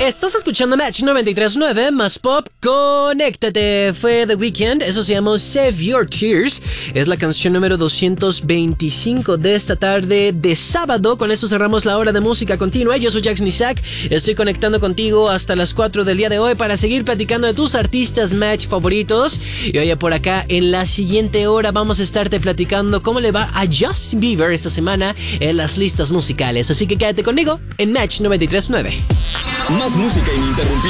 Estás escuchando Match 93.9 más pop. Conéctate. Fue The Weeknd. Eso se llama Save Your Tears. Es la canción número 225 de esta tarde de sábado. Con esto cerramos la hora de música continua. Yo soy Jackson Isaac. Estoy conectando contigo hasta las 4 del día de hoy para seguir platicando de tus artistas Match favoritos. Y oye, por acá en la siguiente hora vamos a estarte platicando cómo le va a Justin Bieber esta semana en las listas musicales. Así que quédate conmigo en Match 93.9. Más música ininterrumpida.